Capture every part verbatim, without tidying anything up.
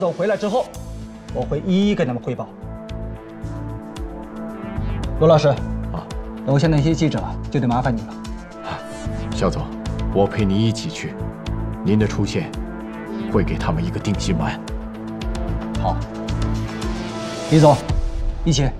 总回来之后，我会一一跟他们汇报。罗老师，啊，楼下那些记者就得麻烦你了。 肖总，我陪你一起去，您的出现会给他们一个定心丸。 好，李总，一起。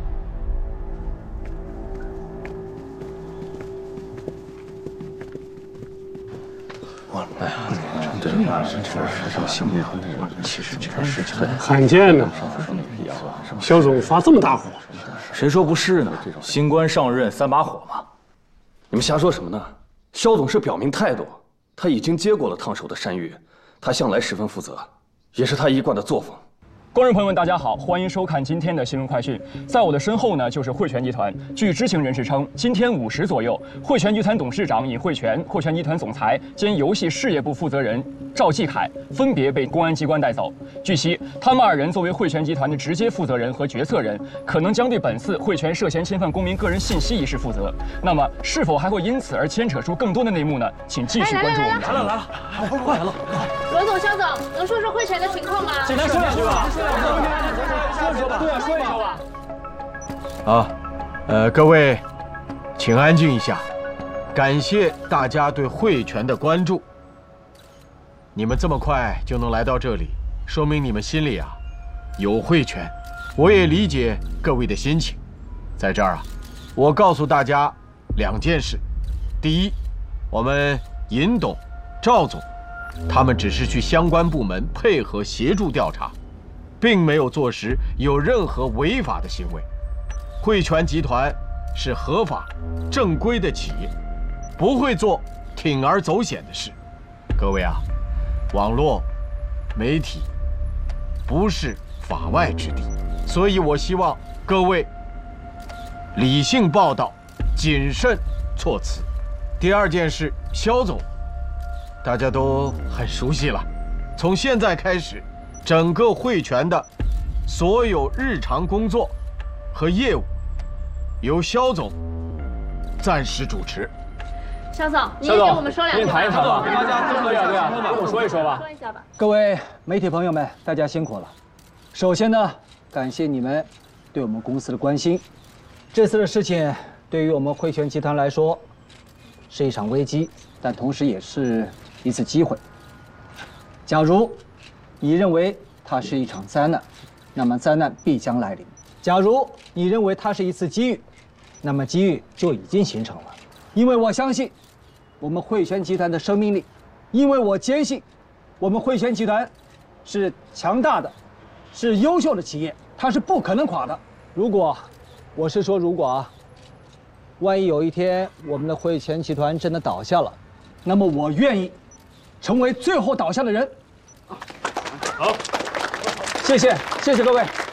其实这个事情罕见呢，肖总发这么大火， 谁说不是呢？新官上任三把火嘛。你们瞎说什么呢？肖总是表明态度，他已经接过了烫手的山芋，他向来十分负责，也是他一贯的作风。 观众朋友们，大家好，欢迎收看今天的新闻快讯。在我的身后呢，就是汇泉集团。据知情人士称，今天午时左右，汇泉集团董事长尹慧泉、汇泉集团总裁兼游戏事业部负责人赵继凯分别被公安机关带走。据悉，他们二人作为汇泉集团的直接负责人和决策人，可能将对本次汇泉涉嫌侵犯公民个人信息一事负责。那么，是否还会因此而牵扯出更多的内幕呢？请继续关注我们。 来了来了，快快来了！罗总、肖总，能说说汇泉的情况吗？ 简单说两句吧。 说说吧，对啊，说一说吧。 好，呃，各位，请安静一下，感谢大家对汇泉的关注。你们这么快就能来到这里，说明你们心里啊有汇泉。我也理解各位的心情。在这儿啊，我告诉大家两件事：第一，我们尹董、赵总，他们只是去相关部门配合协助调查。 并没有坐实有任何违法的行为。汇泉集团是合法、正规的企业，不会做铤而走险的事。各位啊，网络媒体不是法外之地，所以我希望各位理性报道，谨慎措辞。第二件事，肖总，大家都很熟悉了。从现在开始。 整个汇泉的所有日常工作和业务，由肖总暂时主持。 肖总，你也给我们说两句吧。 谈一谈吧，跟大家对啊对啊，跟我说一说吧。 说一下吧。 各位媒体朋友们，大家辛苦了。首先呢，感谢你们对我们公司的关心。这次的事情对于我们汇泉集团来说是一场危机，但同时也是一次机会。假如 你认为它是一场灾难，那么灾难必将来临；假如你认为它是一次机遇，那么机遇就已经形成了。因为我相信我们汇泉集团的生命力，因为我坚信我们汇泉集团是强大的，是优秀的企业，它是不可能垮的。如果我是说如果啊，万一有一天我们的汇泉集团真的倒下了，那么我愿意成为最后倒下的人。 好， 谢谢，谢谢各位。